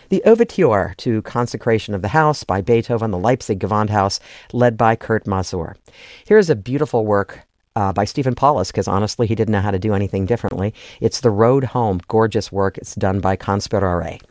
The Overture to Consecration of the House by Beethoven, the Leipzig Gewandhaus, led by Kurt Masur. Here's a beautiful work by Stephen Paulus, because honestly, he didn't know how to do anything differently. It's The Road Home, gorgeous work. It's done by Conspirare.